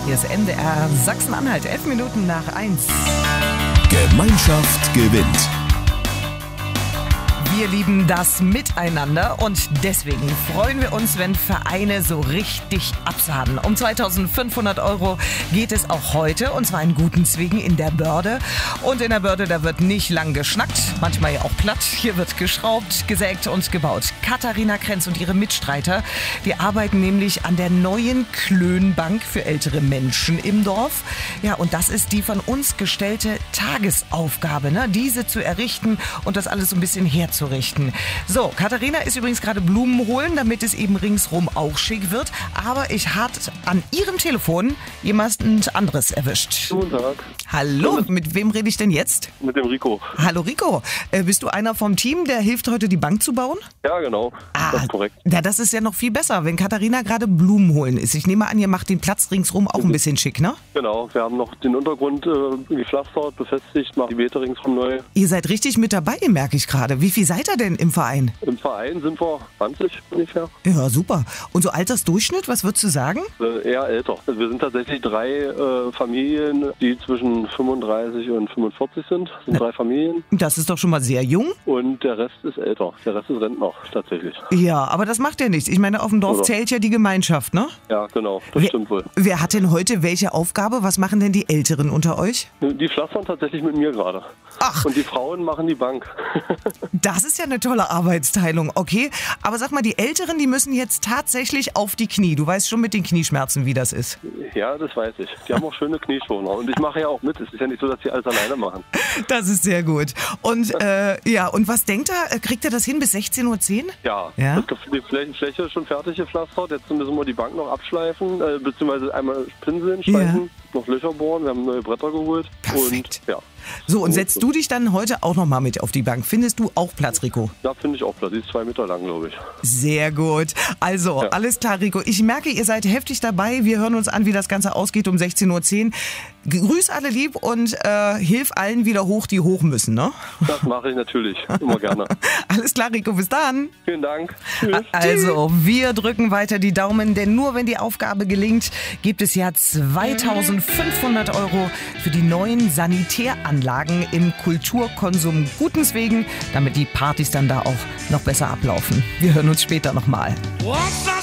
Hier ist NDR Sachsen-Anhalt, 11 Minuten nach 1. Gemeinschaft gewinnt. Wir lieben das Miteinander und deswegen freuen wir uns, wenn Vereine so richtig absahnen. Um 2.500 € geht es auch heute, und zwar in guten Zwingen in der Börde. Und in der Börde, da wird nicht lang geschnackt, manchmal ja auch platt. Hier wird geschraubt, gesägt und gebaut. Katharina Krenz und ihre Mitstreiter, die arbeiten nämlich an der neuen Klönbank für ältere Menschen im Dorf. Ja, und das ist die von uns gestellte Tagesaufgabe, ne? Diese zu errichten und das alles so ein bisschen herzurichten. So, Katharina ist übrigens gerade Blumen holen, damit es eben ringsrum auch schick wird. Aber ich hatte an ihrem Telefon jemand anderes erwischt. Guten Tag. Hallo, mit wem rede ich denn jetzt? Mit dem Rico. Hallo Rico, bist du einer vom Team, der hilft heute die Bank zu bauen? Ja, genau. Das ist korrekt. Ja, das ist ja noch viel besser, wenn Katharina gerade Blumen holen ist. Ich nehme an, ihr macht den Platz ringsrum auch ein bisschen schick, ne? Genau, wir haben noch den Untergrund gepflastert, befestigt, machen die Beete ringsrum neu. Ihr seid richtig mit dabei, merke ich gerade. Wie viel seid ihr denn im Verein? Im Verein sind wir 20 ungefähr. Ja, super. Und so Altersdurchschnitt, was würdest du sagen? Eher älter. Also wir sind tatsächlich 3 Familien, die zwischen 35 und 45 sind. Das sind 3 Familien. Das ist doch schon mal sehr jung. Und der Rest ist älter. Der Rest ist Rentner tatsächlich. Ja, aber das macht ja nichts. Ich meine, auf dem Dorf zählt ja die Gemeinschaft, ne? Ja, genau. Das stimmt wohl. Wer hat denn heute welche Aufgabe? Was machen denn die Älteren unter euch? Die pflastern tatsächlich mit mir gerade. Ach. Und die Frauen machen die Bank. Das ist ja eine tolle Arbeitsteilung, okay. Aber sag mal, die Älteren, die müssen jetzt tatsächlich auf die Knie. Du weißt schon mit den Knieschmerzen, wie das ist. Ja, das weiß ich. Die haben auch schöne Knieschoner. Und ich mache ja auch mit. Es ist ja nicht so, dass sie alles alleine machen. Das ist sehr gut. Und und was denkt er? Kriegt er das hin bis 16:10 Uhr? Ja, Ja? die Fläche ist schon fertig gepflastert. Jetzt müssen wir die Bank noch abschleifen, beziehungsweise einmal pinseln, schleifen, noch Löcher bohren. Wir haben neue Bretter geholt. Perfekt. Und ja. So, und setzt du dich dann heute auch nochmal mit auf die Bank? Findest du auch Platz, Rico? Da finde ich auch Platz. Die ist 2 Meter lang, glaube ich. Sehr gut. Also, alles klar, Rico. Ich merke, ihr seid heftig dabei. Wir hören uns an, wie das Ganze ausgeht um 16:10 Uhr. Grüß alle lieb und hilf allen wieder hoch, die hoch müssen, ne? Das mache ich natürlich. Immer gerne. Alles klar, Rico. Bis dann. Vielen Dank. Tschüss. Also, wir drücken weiter die Daumen, denn nur wenn die Aufgabe gelingt, gibt es ja 2.500 € für die neuen Sanitäranlagen im Kulturkonsum Gutenswegen, damit die Partys dann da auch noch besser ablaufen. Wir hören uns später nochmal.